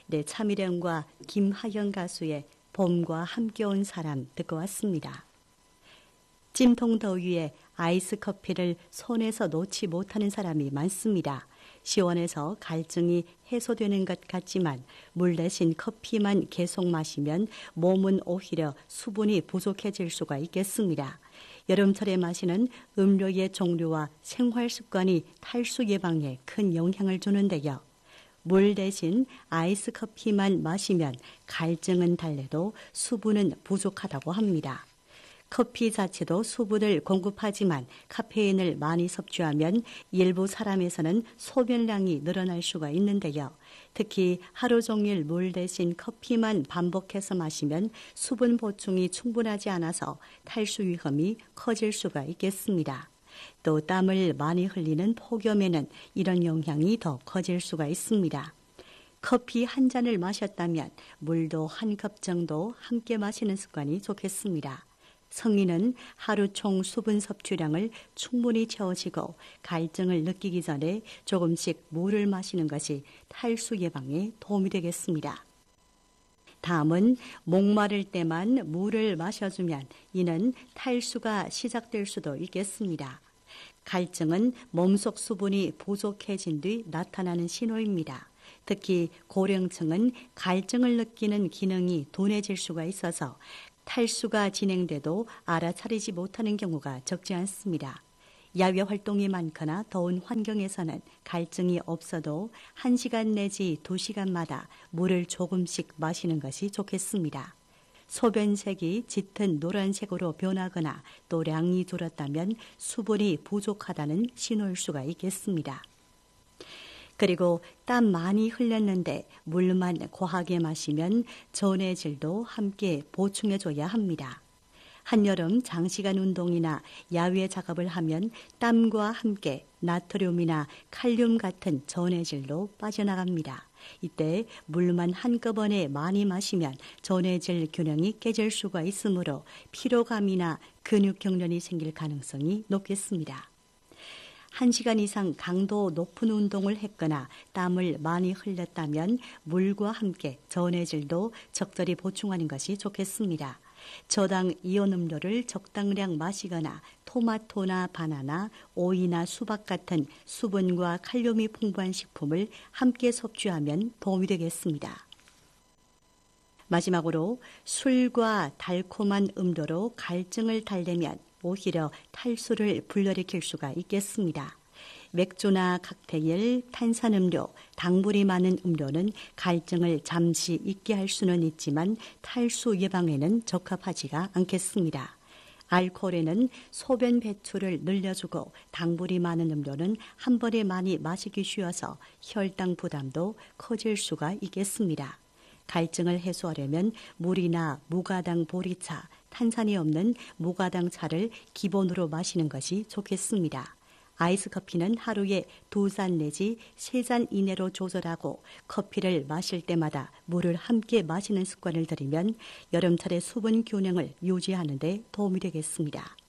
네, 차미령과 김하경 가수의 봄과 함께 온 사람 듣고 왔습니다. 찜통 더위에 아이스 커피를 손에서 놓지 못하는 사람이 많습니다. 시원해서 갈증이 해소되는 것 같지만 물 대신 커피만 계속 마시면 몸은 오히려 수분이 부족해질 수가 있겠습니다. 여름철에 마시는 음료의 종류와 생활 습관이 탈수 예방에 큰 영향을 주는데요. 물 대신 아이스 커피만 마시면 갈증은 달래도 수분은 부족하다고 합니다. 커피 자체도 수분을 공급하지만 카페인을 많이 섭취하면 일부 사람에서는 소변량이 늘어날 수가 있는데요. 특히 하루 종일 물 대신 커피만 반복해서 마시면 수분 보충이 충분하지 않아서 탈수 위험이 커질 수가 있겠습니다. 또 땀을 많이 흘리는 폭염에는 이런 영향이 더 커질 수가 있습니다. 커피 한 잔을 마셨다면 물도 한 컵 정도 함께 마시는 습관이 좋겠습니다. 성인은 하루 총 수분 섭취량을 충분히 채워지고 갈증을 느끼기 전에 조금씩 물을 마시는 것이 탈수 예방에 도움이 되겠습니다. 다음은 목마를 때만 물을 마셔주면 이는 탈수가 시작될 수도 있겠습니다. 갈증은 몸속 수분이 부족해진 뒤 나타나는 신호입니다. 특히 고령층은 갈증을 느끼는 기능이 둔해질 수가 있어서 탈수가 진행돼도 알아차리지 못하는 경우가 적지 않습니다. 야외 활동이 많거나 더운 환경에서는 갈증이 없어도 1시간 내지 2시간마다 물을 조금씩 마시는 것이 좋겠습니다. 소변색이 짙은 노란색으로 변하거나 또 량이 줄었다면 수분이 부족하다는 신호일 수가 있겠습니다. 그리고 땀 많이 흘렸는데 물만 과하게 마시면 전해질도 함께 보충해줘야 합니다. 한여름 장시간 운동이나 야외 작업을 하면 땀과 함께 나트륨이나 칼륨 같은 전해질도 빠져나갑니다. 이때 물만 한꺼번에 많이 마시면 전해질 균형이 깨질 수가 있으므로 피로감이나 근육 경련이 생길 가능성이 높겠습니다. 1시간 이상 강도 높은 운동을 했거나 땀을 많이 흘렸다면 물과 함께 전해질도 적절히 보충하는 것이 좋겠습니다. 저당 이온 음료를 적당량 마시거나 토마토나 바나나, 오이나 수박 같은 수분과 칼륨이 풍부한 식품을 함께 섭취하면 도움이 되겠습니다. 마지막으로 술과 달콤한 음료로 갈증을 달래면 오히려 탈수를 불러일으킬 수가 있겠습니다. 맥주나 칵테일, 탄산음료, 당분이 많은 음료는 갈증을 잠시 잊게 할 수는 있지만 탈수 예방에는 적합하지가 않겠습니다. 알코올에는 소변 배출을 늘려주고 당분이 많은 음료는 한 번에 많이 마시기 쉬워서 혈당 부담도 커질 수가 있겠습니다. 갈증을 해소하려면 물이나 무가당 보리차, 탄산이 없는 무가당 차를 기본으로 마시는 것이 좋겠습니다. 아이스 커피는 하루에 2잔 내지 3잔 이내로 조절하고 커피를 마실 때마다 물을 함께 마시는 습관을 들이면 여름철의 수분 균형을 유지하는 데 도움이 되겠습니다.